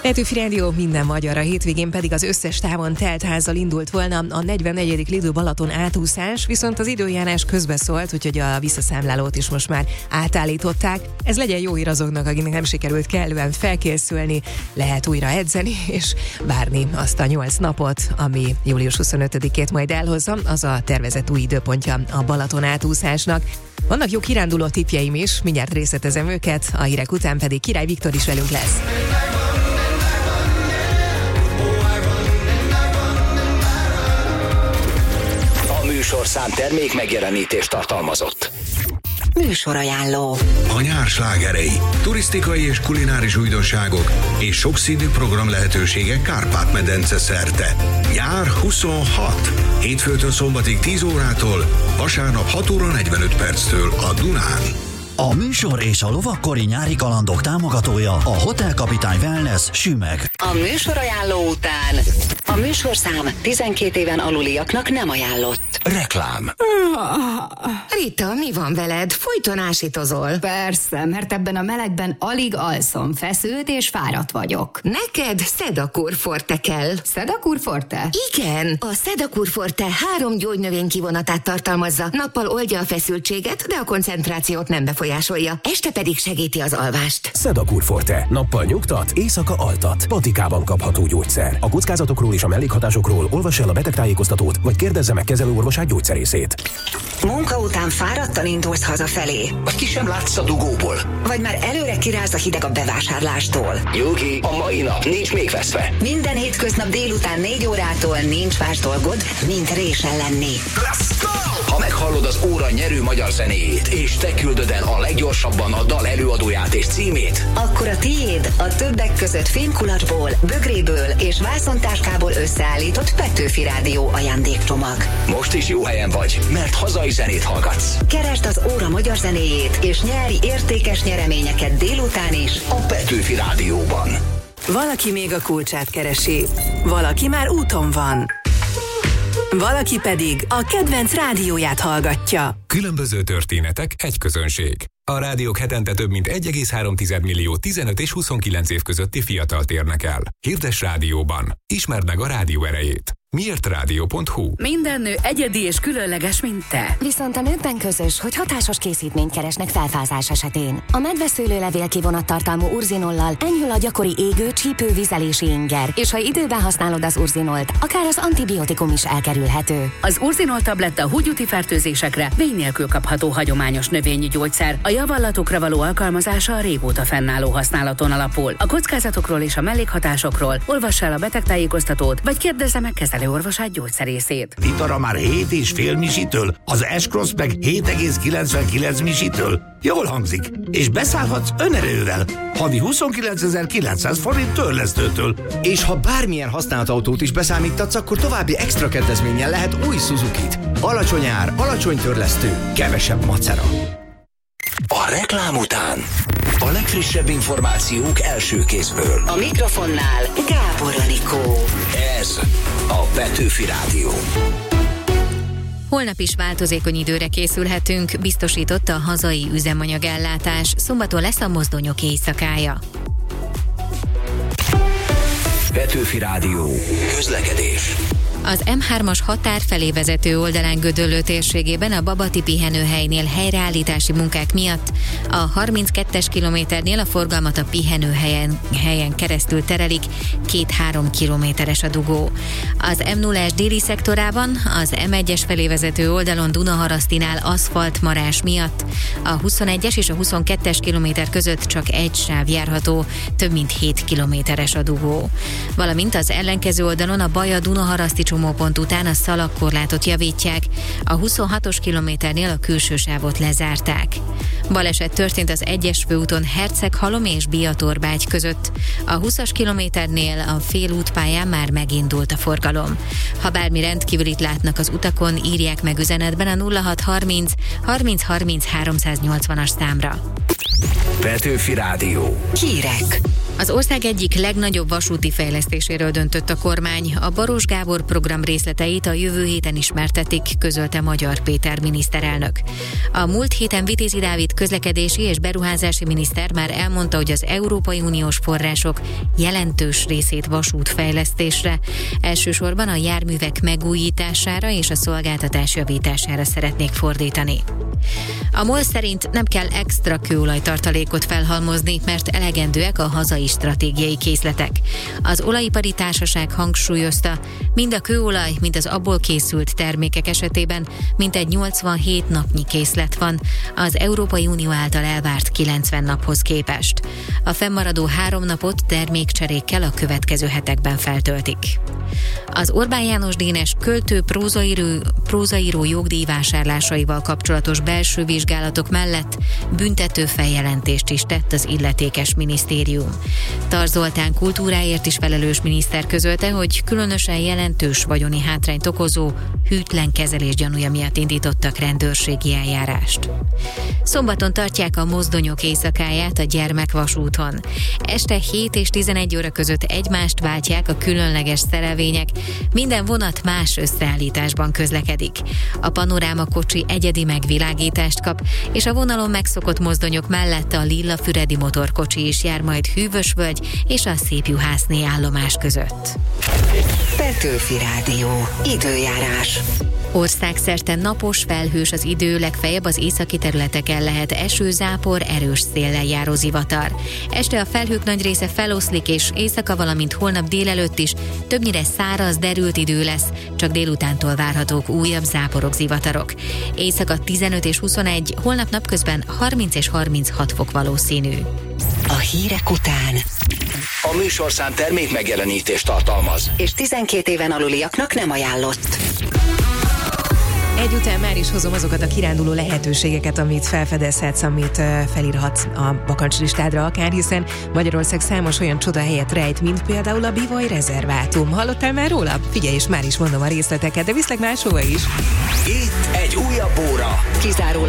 Petőfi Rádió minden magyar, a hétvégén pedig az összes távon telt házzal indult volna a 44. Lidl Balaton átúszás, viszont az időjárás közbeszólt, úgyhogy a visszaszámlálót is most már átállították. Ez legyen jó hír azoknak, akiknek nem sikerült kellően felkészülni, lehet újra edzeni és várni azt a 8 napot, ami július 25-ét majd elhozza, az a tervezett új időpontja a Balaton átúszásnak. Vannak jó kiránduló tippjeim is, mindjárt részletezem őket, a hírek után pedig Király Viktor is velünk lesz. Műsorszám termék megjelenítést tartalmazott. Műsorajánló. A nyár slágerei, turisztikai és kulináris újdonságok és sokszínű program lehetőségek Kárpát-medence szerte. Nyár 26. Hétfőtől szombatig 10 órától, vasárnap 6 óra 45 perctől a Dunán. A műsor és a lovakkori nyári kalandok támogatója a Hotel Kapitány Wellness Sümeg. A műsorajánló után a műsorszám 12 éven aluliaknak nem ajánlott. Reklám. Rita, mi van veled? Folyton ásítozol. Persze, mert ebben a melegben alig alszom, feszült és fáradt vagyok. Neked Sedakur Forte kell. Sedakur Forte? Igen, a Sedakur Forte 3 gyógynövény kivonatát tartalmazza. Nappal oldja a feszültséget, de a koncentrációt nem befolyásolja. Este pedig segíti az alvást. Sedakur Forte. Nappal nyugtat, éjszaka altat. Patikában kapható gyógyszer. A kockázatokról és a mellékhatásokról olvass el a betegtájékoztatót, vagy kérdezze meg kezelőorvosát gyógyszerészét. Munka után fáradtan indulsz hazafelé. Vagy ki sem látsz a dugóból. Vagy már előre kiráz a hideg a bevásárlástól. Nyugi, a mai nap nincs még veszve. Minden hétköznap délután 4 órától nincs más dolgod, mint résen lenni. Let's go! Ha meghallod az óra nyerő magyar zenéjét, és te küldöd el a leggyorsabban a dal előadóját és címét, akkor a tiéd a többek között fémkulacsból, bögréből és vászontáskából összeállított Petőfi Rádió ajándékcsomag. most is jó helyen vagy, mert hazai zenét hallgatsz. Keresd az óra magyar zenéjét, és nyári értékes nyereményeket délután is A Petőfi Rádióban. Valaki még a kulcsát keresi, valaki már úton van, valaki pedig a kedvenc rádióját hallgatja. Különböző történetek, egy közönség. A rádiók hetente több mint 1,3 millió 15 és 29 év közötti fiatalt érnek el. Hirdess rádióban. Ismerd meg a rádió erejét. Miért rádió.hu? Minden nő egyedi és különleges, mint te. Viszont a nőkben közös, hogy hatásos készítményt keresnek felfázás esetén. A medveszőlőlevél kivonattartalmú urzinollal enyhül a gyakori égő, csípő, vizelési inger, és ha időben használod az urzinolt, akár az antibiotikum is elkerülhető. Az urzinol tabletta húgyúti fertőzésekre vény nélkül kapható hagyományos növényi gyógyszer. A javallatokra való alkalmazása a régóta fennálló használaton alapul. A kockázatokról és a mellékhatásokról olvass el a betegtájékoztatót, vagy kérdezze meg kezelőorvosát gyógyszerészét. Litara már 7,5 misitől, az S-Cross meg 7,99 misitől. Jól hangzik, és beszállhatsz önerővel. Havi 29.900 forint törlesztőtől. És ha bármilyen használt autót is beszámítatsz, akkor további extra kedvezménnyel lehet új Suzukit. Alacsony ár, alacsony törlesztő, kevesebb macera. A reklám után a legfrissebb információk első kézből. A mikrofonnál Gábor Anikó. Ez a Petőfi Rádió. Holnap is változékony időre készülhetünk, biztosította a hazai üzemanyagellátás. Szombaton lesz a mozdonyok éjszakája. Petőfi Rádió. Közlekedés. Az M3-as határ felé vezető oldalán Gödöllő térségében a Babati pihenőhelynél helyreállítási munkák miatt a 32-es kilométernél a forgalmat a pihenőhelyen keresztül terelik, 2-3 kilométeres a dugó. Az M0-es déli szektorában az M1-es felé vezető oldalon Dunaharasztinál aszfaltmarás miatt a 21-es és a 22-es kilométer között csak egy sáv járható, több mint 7 kilométeres a dugó. Valamint az ellenkező oldalon a Baja-Dunaharaszti csomópont után a szalagkorlátot javítják, a 26-os kilométernél a külső sávot lezárták. Baleset történt az 1-es főúton Herceghalom és Biatorbágy között. A 20-as kilométernél a félútpályán már megindult a forgalom. Ha bármi rendkívülit látnak az utakon, írják meg üzenetben a 0630 30 30 380-as számra. Petőfi Rádió. Hírek. Az ország egyik legnagyobb vasúti fejlesztéséről döntött a kormány. A Baros Gábor program részleteit a jövő héten ismertetik, közölte Magyar Péter miniszterelnök. A múlt héten Vitézi Dávid közlekedési és beruházási miniszter már elmondta, hogy az Európai Uniós források jelentős részét vasútfejlesztésre, elsősorban a járművek megújítására és a szolgáltatás javítására szeretnék fordítani. A MOL szerint nem kell extra kőolajtartalékot felhalmozni, mert elegendőek a hazai stratégiai készletek. Az olajipari társaság hangsúlyozta, mind a kőolaj, mind az abból készült termékek esetében mintegy 87 napnyi készlet van, az Európai Unió által elvárt 90 naphoz képest. A fennmaradó 3 napot termékcserékkel a következő hetekben feltöltik. Az Orbán János Dénes költő prózaíró jogdíjvásárlásaival kapcsolatos belső vizsgálatok mellett büntető feljelentést is tett az illetékes minisztérium. Tarz Zoltán kultúráért is felelős miniszter közölte, hogy különösen jelentős vagyoni hátrányt okozó hűtlen kezelés gyanúja miatt indítottak rendőrségi eljárást. Szombaton tartják a mozdonyok éjszakáját a Gyermekvasúton. Este 7 és 11 óra között egymást váltják a különleges szerelvények, minden vonat más összeállításban közlekedik. A panorámakocsi egyedi megvilágítást kap, és a vonalon megszokott mozdonyok mellett a Lillafüredi motorkocsi is jár majd Hűvösvölgy és a Szépjuhászné állomás között. Petőfi Rádió. Időjárás. Országszerte napos, felhős az idő, legfeljebb az északi területeken lehet eső, zápor, erős széllel járó zivatar. Este a felhők nagy része feloszlik, és éjszaka, valamint holnap délelőtt is többnyire száraz, derült idő lesz, csak délutántól várhatók újabb záporok, zivatarok. Éjszaka 15 és 21, holnap napközben 30 és 36 fok valószínű. A hírek után A műsorszám termék megjelenítést tartalmaz, és 12 éven aluliaknak nem ajánlott. Egyután már is hozom azokat a kiránduló lehetőségeket, amit felfedezhetsz, amit felírhatsz a bakancslistádra akár, hiszen Magyarország számos olyan csodahelyet rejt, mint például a Bivaj rezervátum. Hallottál már róla? Figyelj, és már is mondom a részleteket, de viszlek máshova is. Itt egy újabb óra. Kizárólag